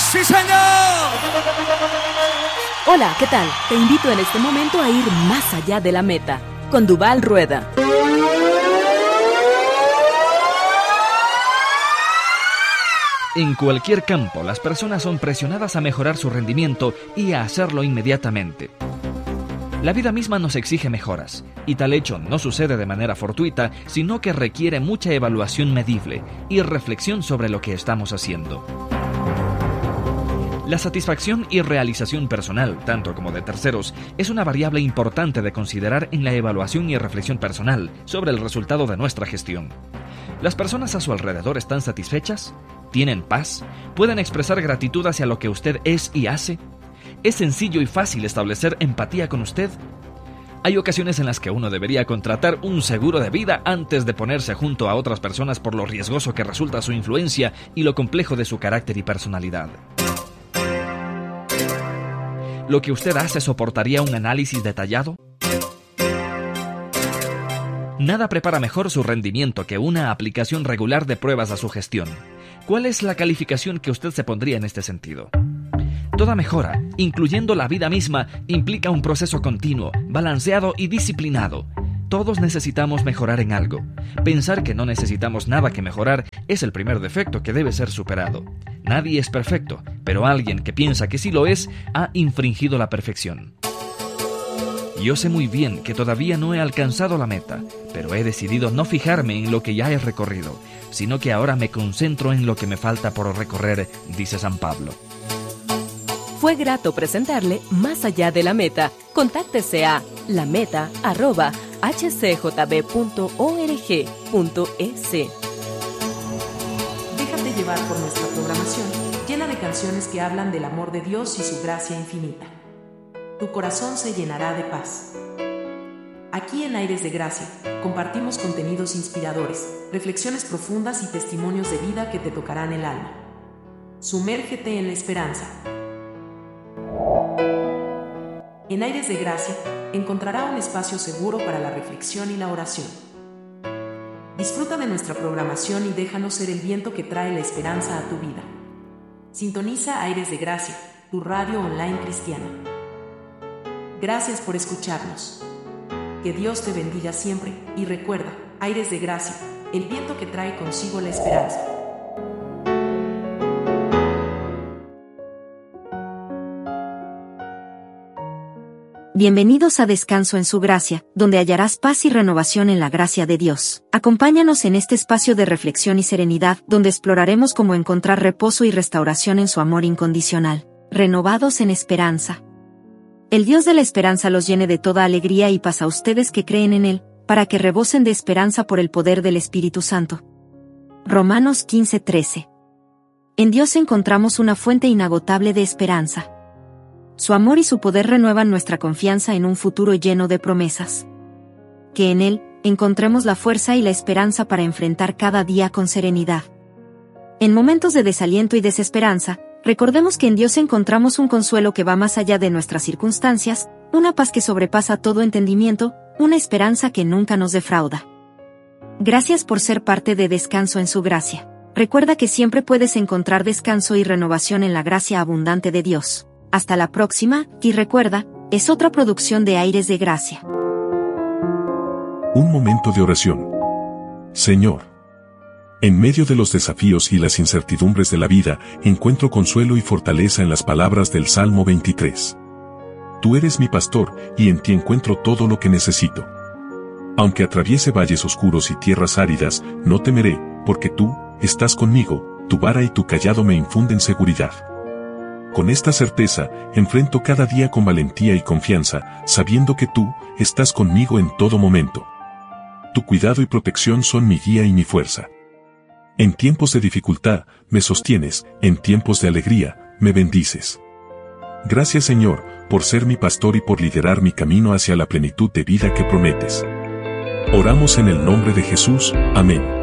¡Sí, señor! Hola, ¿qué tal? Te invito en este momento a ir más allá de la meta, con Duvall Rueda. En cualquier campo, las personas son presionadas a mejorar su rendimiento y a hacerlo inmediatamente. La vida misma nos exige mejoras, y tal hecho no sucede de manera fortuita, sino que requiere mucha evaluación medible y reflexión sobre lo que estamos haciendo. La satisfacción y realización personal, tanto como de terceros, es una variable importante de considerar en la evaluación y reflexión personal sobre el resultado de nuestra gestión. ¿Las personas a su alrededor están satisfechas? ¿Tienen paz? ¿Pueden expresar gratitud hacia lo que usted es y hace? ¿Es sencillo y fácil establecer empatía con usted? Hay ocasiones en las que uno debería contratar un seguro de vida antes de ponerse junto a otras personas por lo riesgoso que resulta su influencia y lo complejo de su carácter y personalidad. ¿Lo que usted hace soportaría un análisis detallado? Nada prepara mejor su rendimiento que una aplicación regular de pruebas a su gestión. ¿Cuál es la calificación que usted se pondría en este sentido? Toda mejora, incluyendo la vida misma, implica un proceso continuo, balanceado y disciplinado. Todos necesitamos mejorar en algo. Pensar que no necesitamos nada que mejorar es el primer defecto que debe ser superado. Nadie es perfecto, pero alguien que piensa que sí lo es, ha infringido la perfección. Yo sé muy bien que todavía no he alcanzado la meta, pero he decidido no fijarme en lo que ya he recorrido, sino que ahora me concentro en lo que me falta por recorrer, dice San Pablo. Fue grato presentarle Más allá de la meta. Contáctese a lameta@hcjb.org.es. Déjate llevar por nuestra programación, llena de canciones que hablan del amor de Dios y su gracia infinita. Tu corazón se llenará de paz. Aquí en Aires de Gracia, compartimos contenidos inspiradores, reflexiones profundas y testimonios de vida que te tocarán el alma. Sumérgete en la esperanza. En Aires de Gracia, encontrará un espacio seguro para la reflexión y la oración. Disfruta de nuestra programación y déjanos ser el viento que trae la esperanza a tu vida. Sintoniza Aires de Gracia, tu radio online cristiana. Gracias por escucharnos. Que Dios te bendiga siempre y recuerda, Aires de Gracia, el viento que trae consigo la esperanza. Bienvenidos a Descanso en su Gracia, donde hallarás paz y renovación en la gracia de Dios. Acompáñanos en este espacio de reflexión y serenidad, donde exploraremos cómo encontrar reposo y restauración en su amor incondicional. Renovados en esperanza. El Dios de la esperanza los llene de toda alegría y paz a ustedes que creen en Él, para que rebosen de esperanza por el poder del Espíritu Santo. Romanos 15:13. En Dios encontramos una fuente inagotable de esperanza. Su amor y su poder renuevan nuestra confianza en un futuro lleno de promesas. Que en Él encontremos la fuerza y la esperanza para enfrentar cada día con serenidad. En momentos de desaliento y desesperanza, recordemos que en Dios encontramos un consuelo que va más allá de nuestras circunstancias, una paz que sobrepasa todo entendimiento, una esperanza que nunca nos defrauda. Gracias por ser parte de Descanso en su Gracia. Recuerda que siempre puedes encontrar descanso y renovación en la gracia abundante de Dios. Hasta la próxima, y recuerda, es otra producción de Aires de Gracia. Un momento de oración. Señor, en medio de los desafíos y las incertidumbres de la vida, encuentro consuelo y fortaleza en las palabras del Salmo 23. Tú eres mi pastor, y en ti encuentro todo lo que necesito. Aunque atraviese valles oscuros y tierras áridas, no temeré, porque tú estás conmigo, tu vara y tu cayado me infunden seguridad. Con esta certeza, enfrento cada día con valentía y confianza, sabiendo que tú estás conmigo en todo momento. Tu cuidado y protección son mi guía y mi fuerza. En tiempos de dificultad, me sostienes, en tiempos de alegría, me bendices. Gracias, Señor, por ser mi pastor y por liderar mi camino hacia la plenitud de vida que prometes. Oramos en el nombre de Jesús. Amén.